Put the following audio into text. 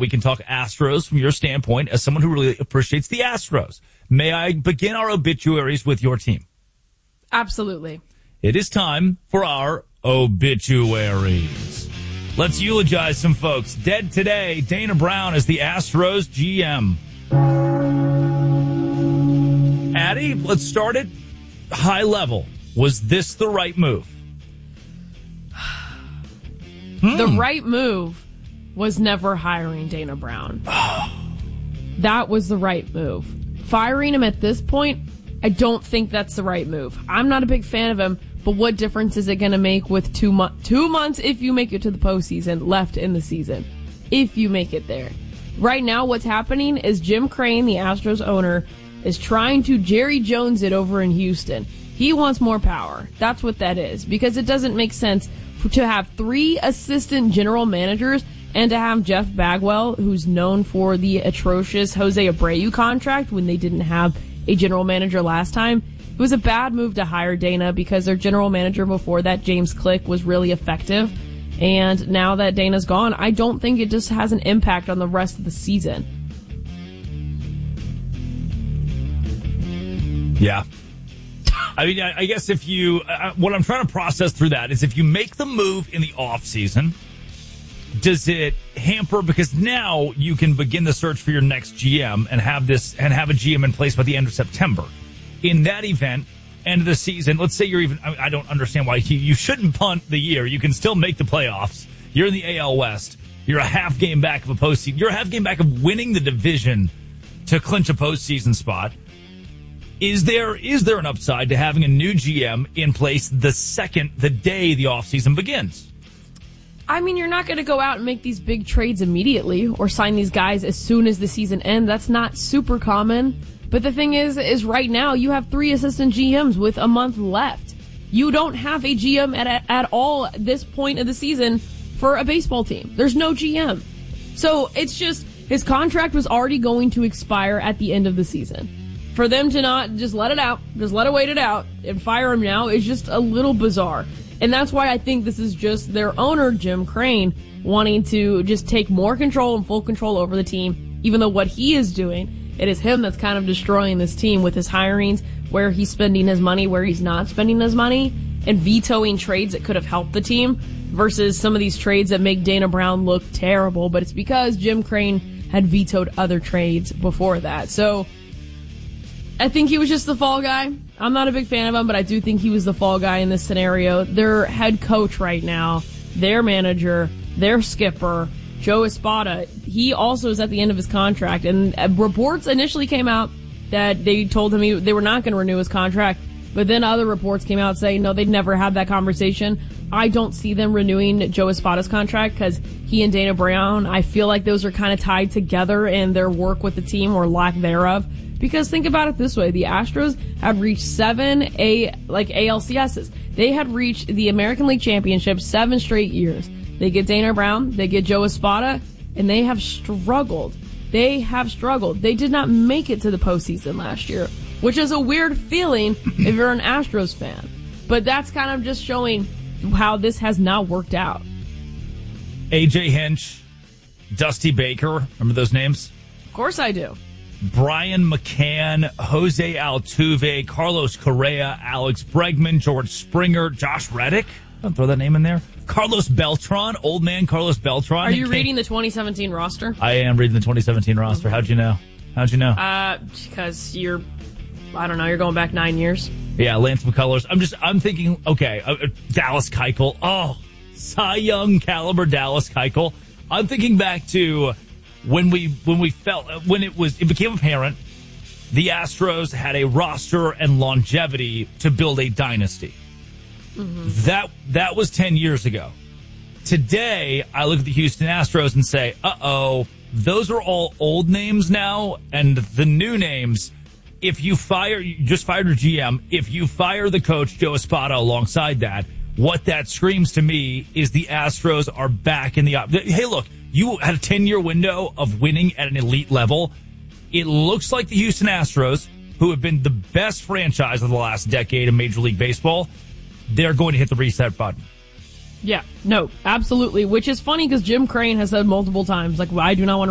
we can talk Astros from your standpoint as someone who really appreciates the Astros. May I begin our obituaries with your team? Absolutely. It is time for our obituaries. Let's eulogize some folks. Dead today, Dana Brown is the Astros GM. Addie, let's start it high level. Was this the right move? The right move was never hiring Dana Brown. That was the right move. Firing him at this point, I don't think that's the right move. I'm not a big fan of him, but what difference is it going to make with 2 months if you make it to the postseason left in the season? If you make it there. Right now, what's happening is Jim Crane, the Astros owner, is trying to Jerry Jones it over in Houston. He wants more power. That's what that is. Because it doesn't make sense to have 3 assistant general managers and to have Jeff Bagwell, who's known for the atrocious Jose Abreu contract when they didn't have a general manager last time. It was a bad move to hire Dana because their general manager before that, James Click, was really effective. And now that Dana's gone, I don't think it just has an impact on the rest of the season. Yeah. I mean, I guess if you, what I'm trying to process through that is if you make the move in the offseason, does it hamper, because now you can begin the search for your next GM and have a GM in place by the end of September. In that event, end of the season, let's say I don't understand why you shouldn't punt the year. You can still make the playoffs. You're in the AL West. You're a half game back of a postseason. You're a half game back of winning the division to clinch a postseason spot. Is there an upside to having a new GM in place the day the offseason begins? I mean, you're not going to go out and make these big trades immediately or sign these guys as soon as the season ends. That's not super common. But the thing is right now you have 3 assistant GMs with a month left. You don't have a GM at all at this point of the season for a baseball team. There's no GM. So it's just his contract was already going to expire at the end of the season. For them to not just let it wait it out and fire him now is just a little bizarre. And that's why I think this is just their owner, Jim Crane, wanting to just take more control and full control over the team, even though what he is doing, it is him that's kind of destroying this team with his hirings, where he's spending his money, where he's not spending his money, and vetoing trades that could have helped the team versus some of these trades that make Dana Brown look terrible. But it's because Jim Crane had vetoed other trades before that. So I think he was just the fall guy. I'm not a big fan of him, but I do think he was the fall guy in this scenario. Their head coach right now, their manager, their skipper, Joe Espada, he also is at the end of his contract. And reports initially came out that they told him they were not going to renew his contract. But then other reports came out saying, no, they'd never had that conversation. I don't see them renewing Joe Espada's contract because he and Dana Brown, I feel like those are kind of tied together in their work with the team or lack thereof. Because think about it this way, the Astros have reached 7 ALCSs. They had reached the American League Championship 7 straight years. They get Dana Brown, they get Joe Espada, and they have struggled. They did not make it to the postseason last year, which is a weird feeling if you're an Astros fan. But that's kind of just showing how this has not worked out. AJ Hinch, Dusty Baker, remember those names? Of course I do. Brian McCann, Jose Altuve, Carlos Correa, Alex Bregman, George Springer, Josh Reddick. Don't throw that name in there. Carlos Beltran, old man Carlos Beltran. Are you reading the 2017 roster? I am reading the 2017 roster. How'd you know? Because you're going back 9 years. Yeah, Lance McCullers. I'm thinking, okay, Dallas Keuchel. Oh, Cy Young caliber Dallas Keuchel. I'm thinking back to when it became apparent the Astros had a roster and longevity to build a dynasty. Mm-hmm. That was 10 years ago. Today, I look at the Houston Astros and say, those are all old names now, and the new names, you just fired your GM, if you fire the coach, Joe Espada, alongside that, what that screams to me is the Astros are back in the... Hey, look, you had a 10-year window of winning at an elite level. It looks like the Houston Astros, who have been the best franchise of the last decade in Major League Baseball, they're going to hit the reset button. Yeah, no, absolutely. Which is funny because Jim Crane has said multiple times, I do not want to